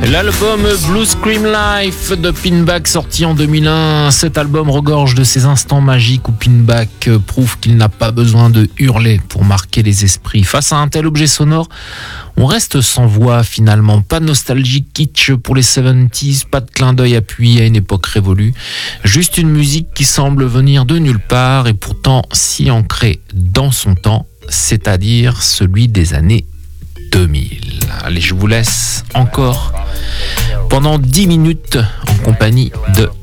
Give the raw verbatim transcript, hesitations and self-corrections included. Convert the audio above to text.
L'album Blue Scream Life de Pinback sorti en deux mille un. Cet album regorge de ces instants magiques où Pinback prouve qu'il n'a pas besoin de hurler pour marquer les esprits. Face à un tel objet sonore, on reste sans voix finalement. Pas de nostalgie kitsch pour les soixante-dix, pas de clin d'œil appuyé à une époque révolue. Juste une musique qui semble venir de nulle part et pourtant si ancrée dans son temps, c'est-à-dire celui des années deux mille. Allez, je vous laisse encore pendant dix minutes en compagnie de